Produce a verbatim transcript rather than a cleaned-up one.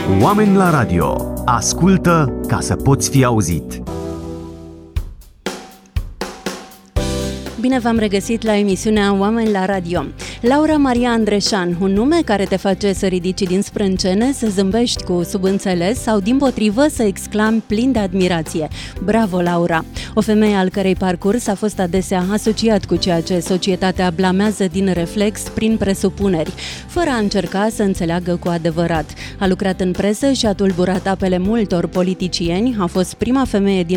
Oameni la radio. Ascultă ca să poți fi auzit. Bine v-am regăsit la emisiunea Oameni la radio. Laura Maria Andreșan, un nume care te face să ridici din sprâncene, să zâmbești cu subînțeles sau dimpotrivă să exclami plin de admirație. Bravo, Laura! O femeie al cărei parcurs a fost adesea asociat cu ceea ce societatea blamează din reflex prin presupuneri, fără a încerca să înțeleagă cu adevărat. A lucrat în presă și a tulburat apele multor politicieni, a fost prima femeie din